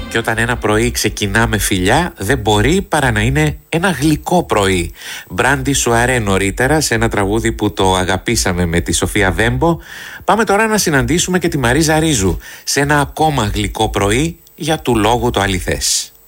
Και όταν ένα πρωί ξεκινά με φιλιά, δεν μπορεί παρά να είναι ένα γλυκό πρωί. Μπράντι Σουαρέ νωρίτερα, σε ένα τραγούδι που το αγαπήσαμε με τη Σοφία Βέμπο. Πάμε τώρα να συναντήσουμε και τη Μαρίζα Ρίζου σε ένα ακόμα γλυκό πρωί για του λόγου το αληθές.